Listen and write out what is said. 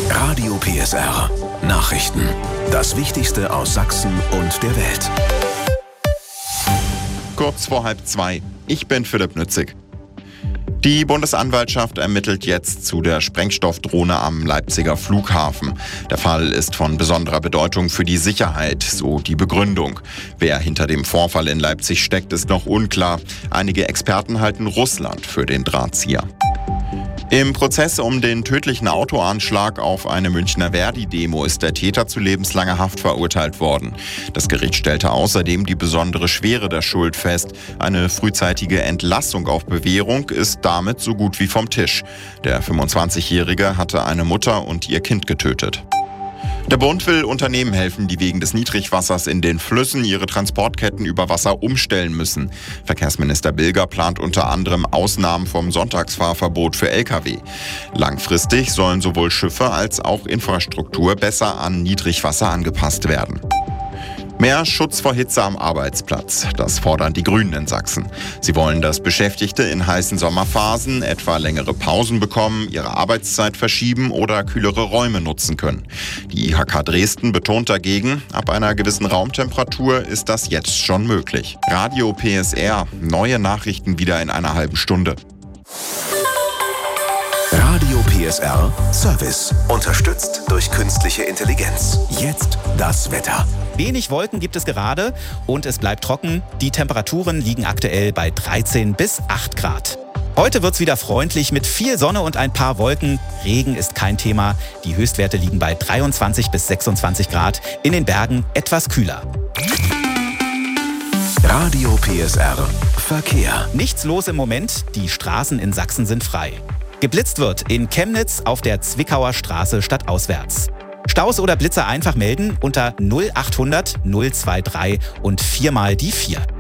Radio PSR. Nachrichten. Das Wichtigste aus Sachsen und der Welt. Kurz vor 1:30. Ich bin Philipp Nützig. Die Bundesanwaltschaft ermittelt jetzt zu der Sprengstoffdrohne am Leipziger Flughafen. Der Fall ist von besonderer Bedeutung für die Sicherheit, so die Begründung. Wer hinter dem Vorfall in Leipzig steckt, ist noch unklar. Einige Experten halten Russland für den Drahtzieher. Im Prozess um den tödlichen Autoanschlag auf eine Münchner Verdi-Demo ist der Täter zu lebenslanger Haft verurteilt worden. Das Gericht stellte außerdem die besondere Schwere der Schuld fest. Eine frühzeitige Entlassung auf Bewährung ist damit so gut wie vom Tisch. Der 25-Jährige hatte eine Mutter und ihr Kind getötet. Der Bund will Unternehmen helfen, die wegen des Niedrigwassers in den Flüssen ihre Transportketten über Wasser umstellen müssen. Verkehrsminister Bilger plant unter anderem Ausnahmen vom Sonntagsfahrverbot für Lkw. Langfristig sollen sowohl Schiffe als auch Infrastruktur besser an Niedrigwasser angepasst werden. Mehr Schutz vor Hitze am Arbeitsplatz. Das fordern die Grünen in Sachsen. Sie wollen, dass Beschäftigte in heißen Sommerphasen etwa längere Pausen bekommen, ihre Arbeitszeit verschieben oder kühlere Räume nutzen können. Die IHK Dresden betont dagegen, ab einer gewissen Raumtemperatur ist das jetzt schon möglich. Radio PSR. Neue Nachrichten wieder in einer halben Stunde. Radio PSR Service. Unterstützt durch künstliche Intelligenz. Jetzt das Wetter. Wenig Wolken gibt es gerade und es bleibt trocken. Die Temperaturen liegen aktuell bei 13 bis 8 Grad. Heute wird's wieder freundlich mit viel Sonne und ein paar Wolken. Regen ist kein Thema. Die Höchstwerte liegen bei 23 bis 26 Grad. In den Bergen etwas kühler. Radio PSR Verkehr. Nichts los im Moment. Die Straßen in Sachsen sind frei. Geblitzt wird in Chemnitz auf der Zwickauer Straße stadtauswärts. Staus oder Blitzer einfach melden unter 0800 023 und 4 mal die 4.